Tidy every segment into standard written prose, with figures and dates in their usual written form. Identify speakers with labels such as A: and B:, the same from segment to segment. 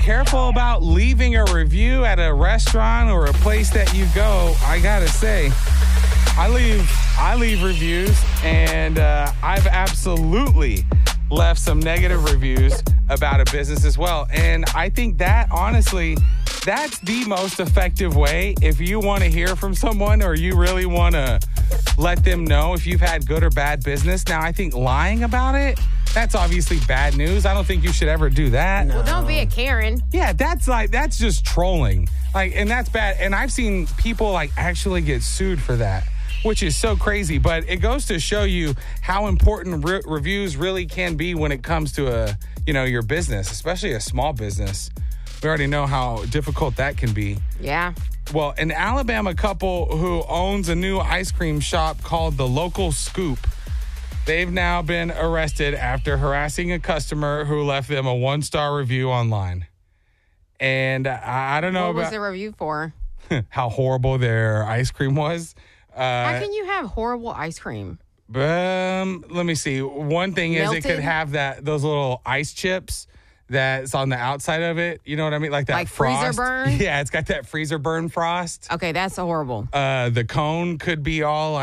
A: careful about leaving a review at a restaurant or a place that you go. I gotta say, I leave reviews, and I've absolutely left some negative reviews about a business as well. And I think that, honestly, that's the most effective way if you want to hear from someone or you really want to let them know if you've had good or bad business. Now, I think lying about it, that's obviously bad news. I don't think you should ever do that.
B: Well, don't be a Karen.
A: Yeah, that's just trolling. And that's bad. And I've seen people actually get sued for that, which is so crazy. But it goes to show you how important reviews really can be when it comes to your business, especially a small business. We already know how difficult that can be.
B: Yeah.
A: Well, an Alabama couple who owns a new ice cream shop called The Local Scoop, they've now been arrested after harassing a customer who left them a 1-star review online. And I don't know
B: what was the review for?
A: how horrible their ice cream was.
B: How can you have horrible ice cream?
A: Let me see. One thing is it could have those little ice chips that's on the outside of it. You know what I mean? Like that
B: like
A: frost.
B: Freezer burn?
A: Yeah, it's got that freezer burn frost.
B: Okay, that's horrible.
A: The cone could be all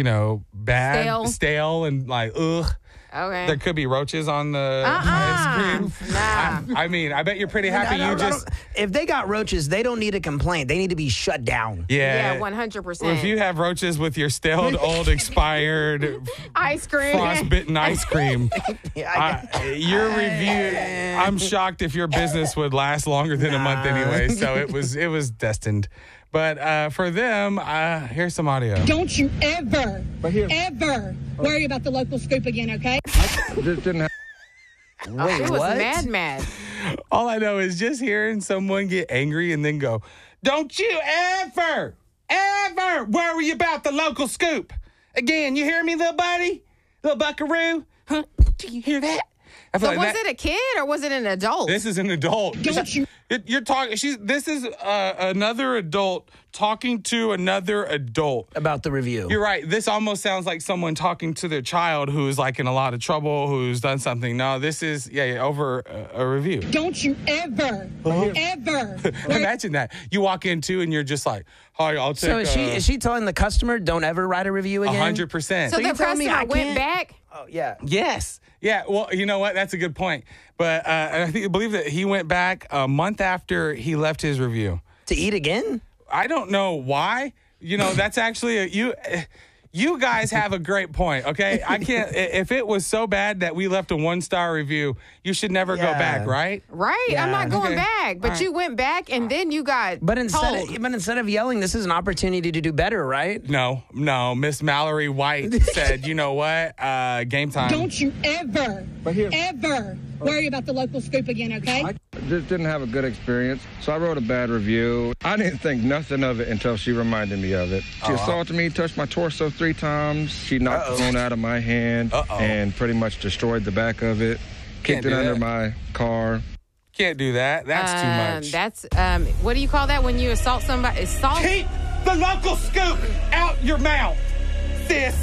A: bad, stale and ugh.
B: Okay.
A: There could be roaches on the ice cream.
B: Nah.
A: I bet you're pretty happy
C: if they got roaches, they don't need a complaint. They need to be shut down.
A: Yeah.
B: 100%.
A: If you have roaches with your stale, old, expired
B: ice cream,
A: frostbitten ice cream, your review, I'm shocked if your business would last longer than a month anyway. So it was destined. But for them, here's some audio.
D: Don't you ever worry about the Local Scoop again, okay?
C: This didn't happen. Wait,
B: it was mad.
A: All I know is just hearing someone get angry and then go, don't you ever worry about the Local Scoop again. You hear me, little buddy? Little buckaroo? Huh? Do you hear that?
B: So was it a kid or was it an adult?
A: This is an adult.
D: Don't you?
A: You're talking. This is another adult talking to another adult
C: about the review.
A: You're right. This almost sounds like someone talking to their child who's in a lot of trouble, who's done something. No, this is over a review.
D: Don't you ever.
A: Imagine that you walk into and you're just like, "Hi, I'll take."
C: So is she telling the customer don't ever write a review again?
A: 100%.
B: So the customer went back.
C: Oh yeah.
A: Yes. Yeah, well, you know what? That's a good point. But I believe that he went back a month after he left his review.
C: To eat again?
A: I don't know why. That's actually you guys have a great point, okay? I can't. If it was so bad that we left a 1-star review, you should never go back, right?
B: Right.
C: Yeah.
B: I'm not going back. But you went back and then you got
C: But
B: told.
C: instead of yelling, this is an opportunity to do better, right?
A: No. Miss Mallory White said, you know what? Game time.
D: Don't you ever worry about the Local Scoop again, okay?
E: I just didn't have a good experience, so I wrote a bad review. I didn't think nothing of it until she reminded me of it. She assaulted me, touched my torso 3 times. She knocked the phone out of my hand and pretty much destroyed the back of it. Kicked it under my car.
A: Can't do that. That's too much.
B: That's, what do you call that when you assault somebody? Assault?
A: Keep the Local Scoop out your mouth, sis.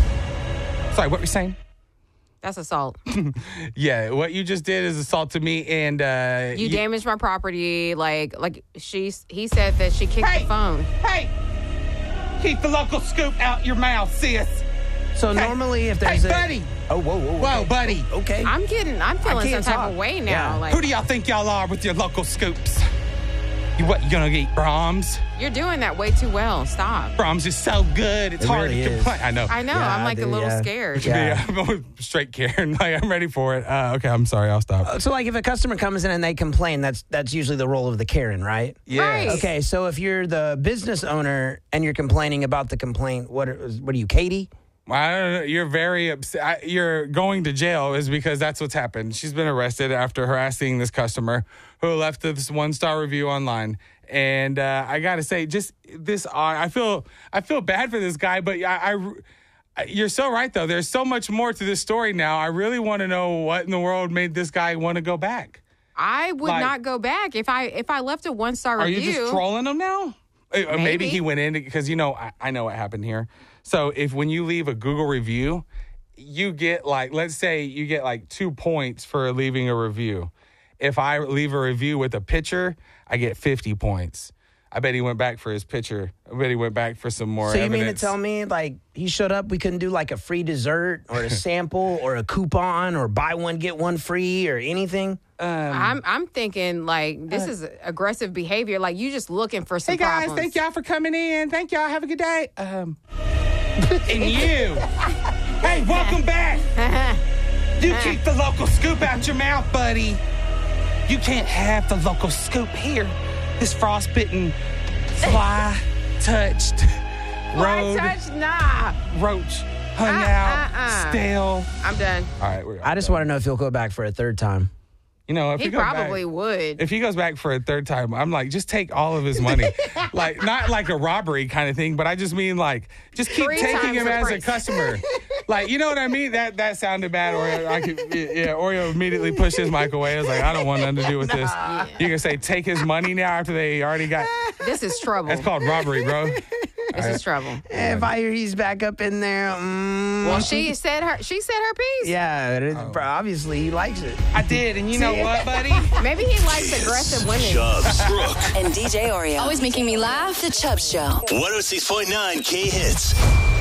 A: Sorry, what were you saying?
B: That's assault.
A: Yeah, what you just did is assault to me, and
B: you damaged my property. He said that she kicked the phone.
A: Hey, keep the Local Scoop out your mouth, sis.
C: So normally, if there's
A: buddy.
C: Oh, whoa,
A: buddy.
C: Okay.
B: I'm feeling some type of way now.
C: Yeah.
A: Who do y'all think y'all are with your Local Scoops? You gonna eat Brahms?
B: You're doing that way too well. Stop.
A: Brahms is so good. It's hard
C: really
A: to complain. I know.
B: Yeah, I'm a little scared.
A: Yeah, I'm straight Karen. I'm ready for it. Okay, I'm sorry. I'll stop.
C: So, if a customer comes in and they complain, that's usually the role of the Karen, right?
A: Yeah.
B: Right.
C: Okay, so if you're the business owner and you're complaining about the complaint, what are you, Katie?
A: I don't know. You're very upset. You're going to jail is because that's what's happened. She's been arrested after harassing this customer who left this 1-star review online. And I got to say, just this, I feel bad for this guy, but you're so right, though. There's so much more to this story now. I really want to know what in the world made this guy want to go back.
B: I would not go back if I left a 1-star review.
A: Are you just trolling him now? Maybe he went in because, I know what happened here. So when you leave a Google review, you get let's say you get 2 points for leaving a review. if I leave a review with a picture, I get 50 points. I bet he went back for his picture. I bet he went back for some more evidence.
C: So you mean to tell me, like, he showed up, we couldn't do, like, a free dessert or a sample or a coupon or buy one, get one free or anything?
B: I'm thinking, like, this is aggressive behavior. Like, you just looking for some
A: Hey, guys,
B: problems.
A: thank y'all for coming in. Thank y'all. Have a good day. And you. Hey, welcome back. You keep the local scoop out your mouth, buddy. You can't have the local scoop here. This frostbitten, fly-touched, roach hung out, stale.
B: I'm done.
A: All right, we're
C: I just want to know if he'll go back for a third time.
A: You know, if
B: He
A: goes
B: probably
A: back,
B: would.
A: If he goes back for a third time, I'm like, just take all of his money. Like, not like a robbery kind of thing, but I just mean, like, just keep
B: 3
A: taking
B: times
A: him
B: the
A: as a
B: price.
A: customer. Like, you know what I mean? That sounded bad. Oreo immediately pushed his mic away. I was like, I don't want nothing to do with this. You can say, take his money now after they already got.
B: This is trouble.
A: That's called robbery, bro.
B: This is trouble.
C: If I hear he's back up in there,
B: Well, she said her piece.
C: yeah, obviously he likes it.
A: I did, and you know what, buddy?
B: Maybe he likes aggressive women.
F: Chubbs, Brooke,
G: And DJ Oreo.
H: Always making me laugh.
G: The Chubb Show.
F: 106.9 K Hits.